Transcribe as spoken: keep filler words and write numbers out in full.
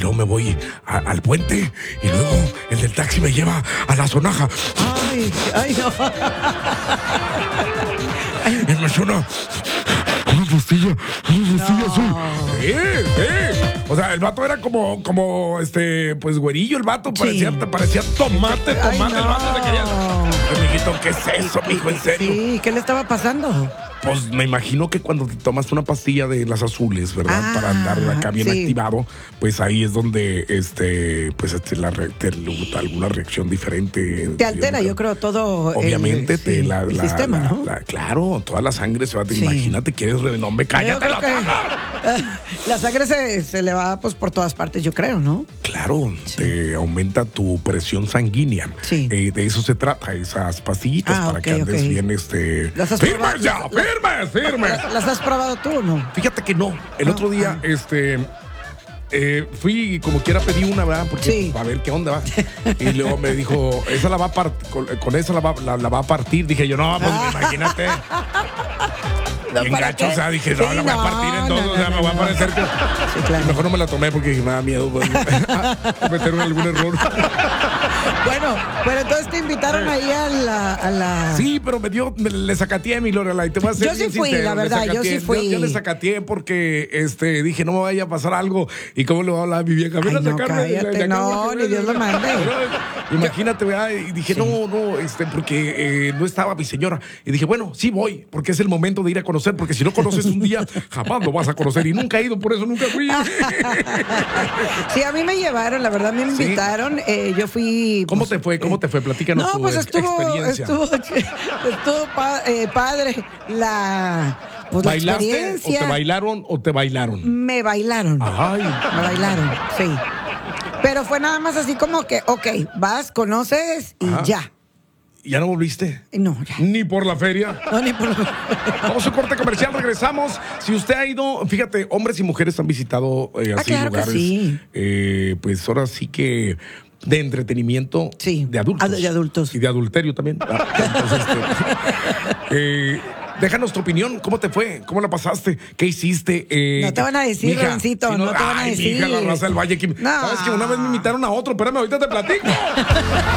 luego me voy a- al puente y luego el del taxi me lleva a la Sonaja. Ay, ay, no. Y me suena una pastilla, una pastilla azul. Sí, sí. O sea, el vato era como, como, este, pues, güerillo el vato. Sí. Parecía, parecía tomate, tomate. Ay, El vato te quería... no. Ay, mijito, ¿qué es eso, mijo? ¿En serio? Sí, ¿qué le estaba pasando? Pues me imagino que cuando te tomas una pastilla de las azules, ¿verdad? Ah, Para andar acá bien sí. activado, pues ahí es donde, este, pues, este, la re- te- alguna reacción diferente. Te altera, yo creo, todo. el- Obviamente, te, sí, la, el la- sistema, la- ¿no? la- claro, toda la sangre se va. Te Sí. Imagínate que eres renombre, Yo cállate creo la que boca. la sangre se, se le va pues por todas partes, yo creo, ¿no? Claro, te aumenta tu presión sanguínea. Sí. Eh, de eso se trata, esas pastillitas Ah, para ok, que andes ok. bien, este. ¿Las has ¡Firmes probado? ya! Las- ¡Firmes, firmes! ¿Las, las has probado tú o no? Fíjate que no. El Ah, otro día, ah. este. eh, fui y como quiera pedí una, ¿verdad? Porque Sí. a ver qué onda va. Y luego me dijo, esa la va a part- con, con esa la va, la, la va a partir. Dije yo, no, pues imagínate. No, Bien ¿para gacho, qué? o sea, dije, no, Sí, la voy a no, partir en no, dos, no, o sea, no, me va a no. parecer que. Sí, claro. Mejor no me la tomé porque me da miedo pues, cometer algún error. Bueno, pero entonces te invitaron ahí a la... A la... Sí, pero me dio, me, le sacateé a mi Lorelai. Te voy a ser Yo sí bien fui, sincero, la le verdad, yo sacateé. sí fui. Yo, yo le sacateé porque este, dije, no me vaya a pasar algo. ¿Y cómo le va a hablar a mi vieja? Ven Ay, a no, sacarme de la- cállate, de acá, no, porque- ni Dios lo mande. Imagínate, ¿verdad? Y dije, Sí. no, no, este, porque eh, no estaba mi señora. Y dije, bueno, sí voy, porque es el momento de ir a conocer, porque si no conoces un día, jamás lo vas a conocer. Y nunca he ido, por eso nunca fui. Sí, a mí me llevaron, la verdad me Sí. invitaron. eh, yo fui. ¿Cómo pues, te fue? ¿Cómo eh, te fue? Platícanos No, tu pues ex- estuvo, experiencia. estuvo, estuvo pa- eh, padre la, pues, la ¿Bailaste o experiencia. te bailaron o te bailaron? Me bailaron. Ay. Me bailaron, sí. Pero fue nada más así como que, ok, vas, conoces y Ajá. ya. ¿Ya no volviste? No, ya. Ni por la feria. No, ni por lo- Vamos a un corte comercial, regresamos. Si usted ha ido, fíjate, hombres y mujeres han visitado eh, Ah, así claro que lugares. sí. eh, pues ahora sí que de entretenimiento Sí. de adultos. Ah, de adultos. Y de adulterio también. Ah, entonces, este, eh, déjanos tu opinión. ¿Cómo te fue? ¿Cómo la pasaste? ¿Qué hiciste? Eh, No te van a decir, mija, Rencito, si no te van a ay, decir. mija, la raza del Valle. que- No. ¿Sabes que una vez me invitaron a otro? Espérame, ahorita te platico.